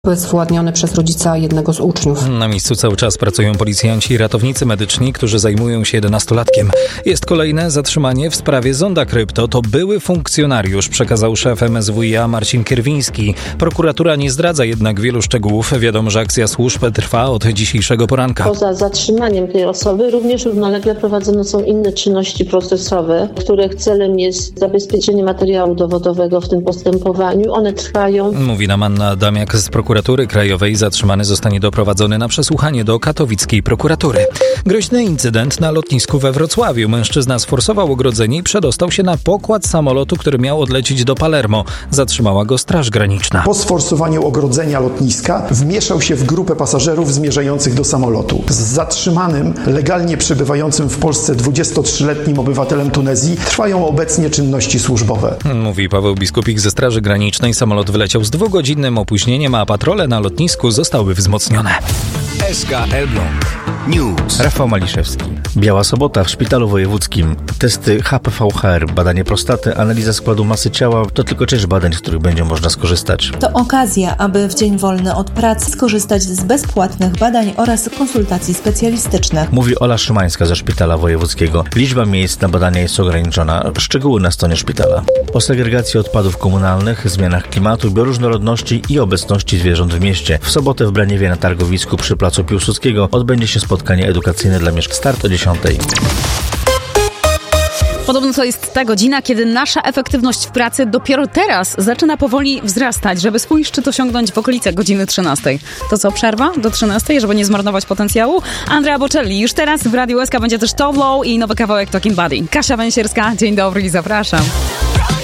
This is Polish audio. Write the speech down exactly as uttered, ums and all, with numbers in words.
Spowładniony przez rodzica jednego z uczniów. Na miejscu cały czas pracują policjanci i ratownicy medyczni, którzy zajmują się jedenastolatkiem. Jest kolejne zatrzymanie w sprawie Zonda Krypto. To były funkcjonariusz, przekazał szef M S W i A Marcin Kierwiński. Prokuratura nie zdradza jednak wielu szczegółów. Wiadomo, że akcja służb trwa od dzisiejszego poranka. Poza zatrzymaniem tej osoby również równolegle prowadzone są inne czynności procesowe, których celem jest zabezpieczenie materiału dowodowego w tym postępowaniu. One trwają. Mówi nam Anna Adamiak z prokuratury krajowej. Zatrzymany zostanie doprowadzony na przesłuchanie do katowickiej prokuratury. Groźny incydent na lotnisku we Wrocławiu. Mężczyzna sforsował ogrodzenie i przedostał się na pokład samolotu, który miał odlecieć do Palermo. Zatrzymała go Straż Graniczna. Po sforsowaniu ogrodzenia lotniska wmieszał się w grupę pasażerów zmierzających do samolotu. Z zatrzymanym, legalnie przebywającym w Polsce dwudziestotrzyletnim obywatelem Tunezji trwają obecnie czynności służbowe. Mówi Paweł Biskupik ze Straży Granicznej. Samolot wyleciał z dwugodzinnym opóźnieniem, a patrole na lotnisku zostały wzmocnione. S K Elbląg News. Rafał Maliszewski. Biała sobota w szpitalu wojewódzkim. Testy H P V H R, badanie prostaty, analiza składu masy ciała to tylko część badań, z których będzie można skorzystać. To okazja, aby w dzień wolny od pracy skorzystać z bezpłatnych badań oraz konsultacji specjalistycznych. Mówi Ola Szymańska ze szpitala wojewódzkiego. Liczba miejsc na badania jest ograniczona. Szczegóły na stronie szpitala. O segregacji odpadów komunalnych, zmianach klimatu, bioróżnorodności i obecności zwierząt w mieście. W sobotę w Braniewie na targowisku przy placu Piłsudskiego odbędzie się spotkanie edukacyjne dla mieszkańców. Start o dziesiątej. Podobno to jest ta godzina, kiedy nasza efektywność w pracy dopiero teraz zaczyna powoli wzrastać, żeby swój szczyt osiągnąć w okolicach godziny trzynastej. To co, przerwa do trzynastej, żeby nie zmarnować potencjału? Andrea Bocelli już teraz w Radiu S K będzie też Tove Lo i nowy kawałek Talking Buddy. Kasia Węsierska, dzień dobry i zapraszam.